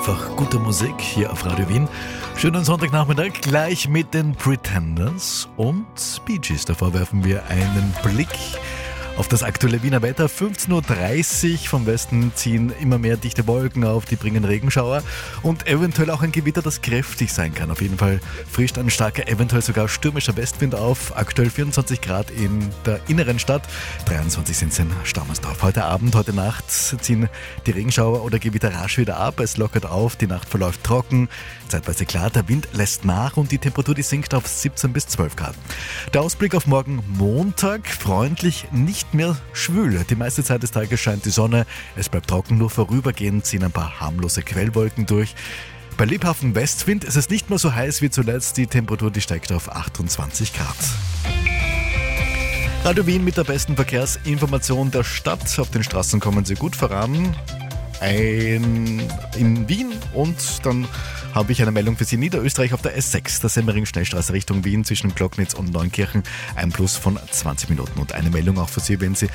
einfach gute Musik hier auf Radio Wien. Schönen Sonntagnachmittag gleich mit den Pretenders und Bee Gees. Davor werfen wir einen Blick auf das aktuelle Wiener Wetter. 15.30 Uhr, vom Westen ziehen immer mehr dichte Wolken auf, die bringen Regenschauer und eventuell auch ein Gewitter, das kräftig sein kann. Auf jeden Fall frischt ein starker, eventuell sogar stürmischer Westwind auf. Aktuell 24 Grad in der inneren Stadt, 23 sind es in Stammersdorf. Heute Abend, heute Nacht ziehen die Regenschauer oder Gewitter rasch wieder ab. Es lockert auf, die Nacht verläuft trocken, zeitweise klar, der Wind lässt nach und die Temperatur, die sinkt auf 17 bis 12 Grad. Der Ausblick auf morgen Montag, freundlich, nicht mehr schwül. Die meiste Zeit des Tages scheint die Sonne, es bleibt trocken, nur vorübergehend ziehen ein paar harmlose Quellwolken durch. Bei lebhaftem Westwind ist es nicht mehr so heiß wie zuletzt, die Temperatur die steigt auf 28 Grad. Radio Wien mit der besten Verkehrsinformation der Stadt. Auf den Straßen kommen Sie gut voran. In Wien und dann habe ich eine Meldung für Sie. Niederösterreich auf der S6, der Semmering-Schnellstraße Richtung Wien zwischen Glocknitz und Neunkirchen. Ein Plus von 20 Minuten. Und eine Meldung auch für Sie, wenn Sie